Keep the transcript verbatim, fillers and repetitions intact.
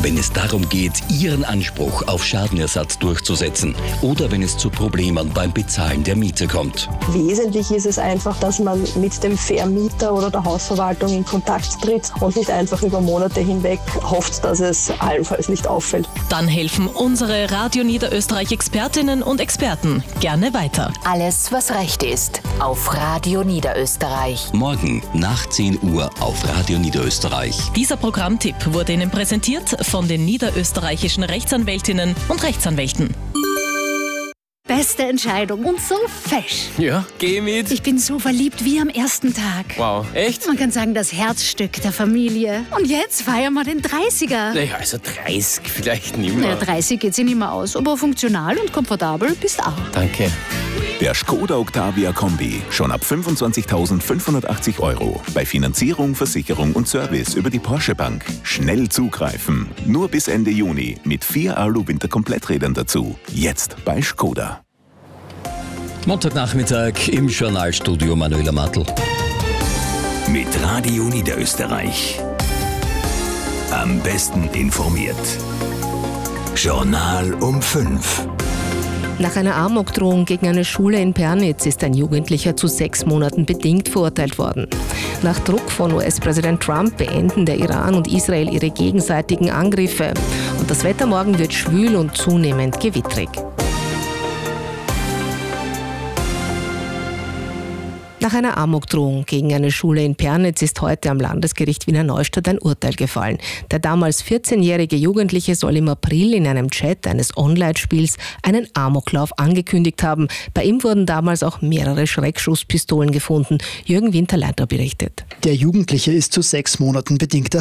wenn es darum geht, Ihren Anspruch auf Schadenersatz durchzusetzen oder wenn es zu Problemen beim Bezahlen der Miete kommt. Wesentlich ist es einfach, dass man mit dem Vermieter oder der Hausverwaltung in Kontakt tritt und nicht einfach über Monate hinweg hofft, dass es allenfalls nicht auffällt. Dann helfen unsere Radio Niederösterreich-Expertinnen und Experten gerne weiter. Alles, was Recht ist, auf Radio Niederösterreich. Morgen nach zehn Uhr auf Radio Niederösterreich. Dieser Programmtipp wurde Ihnen präsentiert von den niederösterreichischen Rechtsanwältinnen und Rechtsanwälten. Beste Entscheidung und so fesch. Ja, geh mit. Ich bin so verliebt wie am ersten Tag. Wow, echt? Man kann sagen, das Herzstück der Familie. Und jetzt feiern wir den dreißiger. Naja, also dreißig vielleicht nicht mehr. Naja, dreißig geht sich nicht mehr aus, aber funktional und komfortabel bist auch. Danke. Der Skoda Octavia Kombi. Schon ab fünfundzwanzigtausendfünfhundertachtzig Euro. Bei Finanzierung, Versicherung und Service über die Porsche Bank. Schnell zugreifen. Nur bis Ende Juni mit vier Alu-Winter-Kompletträdern dazu. Jetzt bei Skoda. Montagnachmittag im Journalstudio Manuela Matl. Mit Radio Niederösterreich. Am besten informiert. Journal um fünf. Nach einer Amokdrohung gegen eine Schule in Pernitz ist ein Jugendlicher zu sechs Monaten bedingt verurteilt worden. Nach Druck von U S-Präsident Trump beenden der Iran und Israel ihre gegenseitigen Angriffe. Und das Wetter morgen wird schwül und zunehmend gewittrig. Nach einer Amokdrohung gegen eine Schule in Pernitz ist heute am Landesgericht Wiener Neustadt ein Urteil gefallen. Der damals vierzehnjährige Jugendliche soll im April in einem Chat eines Online-Spiels einen Amoklauf angekündigt haben. Bei ihm wurden damals auch mehrere Schreckschusspistolen gefunden. Jürgen Winterleiter berichtet. Der Jugendliche ist zu sechs Monaten bedingter